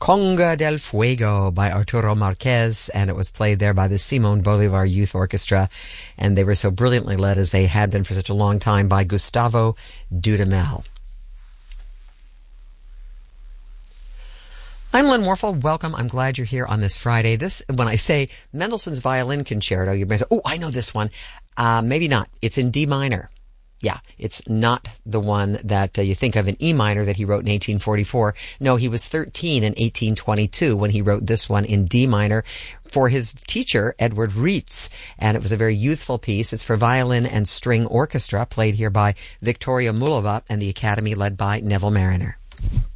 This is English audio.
Conga del Fuego by Arturo Marquez, and it was played there by the Simon Bolivar Youth Orchestra, and they were so brilliantly led, as they had been for such a long time, by Gustavo Dudamel. I'm Lynn Warfel. Welcome. I'm glad you're here on this Friday. When I say Mendelssohn's Violin Concerto, you may say, oh, I know this one. Maybe not. It's in D minor. Yeah, it's not the one that you think of in E minor that he wrote in 1844. No, he was 13 in 1822 when he wrote this one in D minor for his teacher, Edward Reitz. And it was a very youthful piece. It's for violin and string orchestra, played here by Victoria Mulova and the Academy led by Neville Mariner.